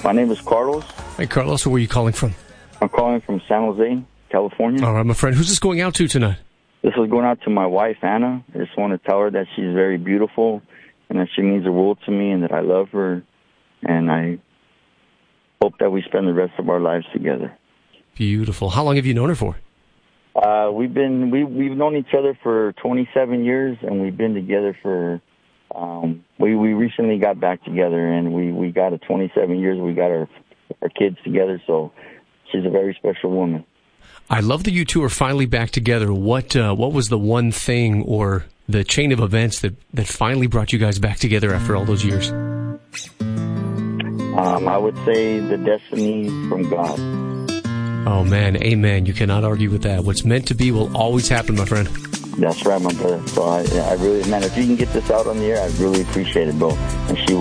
My name is Carlos. Hey, Carlos, where are you calling from? I'm calling from San Jose, California. All right, my friend. Who's this going out to tonight? This is going out to my wife, Anna. I just want to tell her that she's very beautiful and that she means the world to me and that I love her. And I hope that we spend the rest of our lives together. Beautiful. How long have you known her for? We've known each other for 27 years, and we've been together for. We recently got back together, and we got a 27 years. We got our kids together, so she's a very special woman. I love that you two are finally back together. What was the one thing or the chain of events that finally brought you guys back together after all those years? I would say the destiny from God. Oh, man, amen. You cannot argue with that. What's meant to be will always happen, my friend. That's right, my brother. So I really, man, if you can get this out on the air, I'd really appreciate it, bro. And she